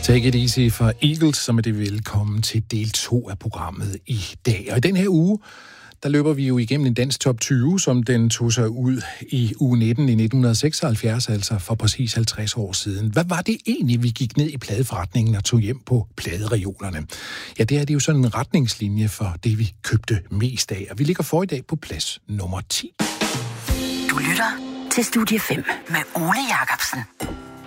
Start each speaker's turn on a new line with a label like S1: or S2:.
S1: Take it easy for Eagles, som er det velkommen til del 2 af programmet i dag. Og i den her uge, der løber vi jo igennem en dansk top 20, som den tog sig ud i uge 19 i 1976, altså for præcis 50 år siden. Hvad var det egentlig, vi gik ned i pladeforretningen og tog hjem på pladereolerne? Ja, det er jo sådan en retningslinje for det, vi købte mest af, og vi ligger for i dag på plads nummer 10.
S2: Du lytter til Studie 5 med Ole Jacobsen.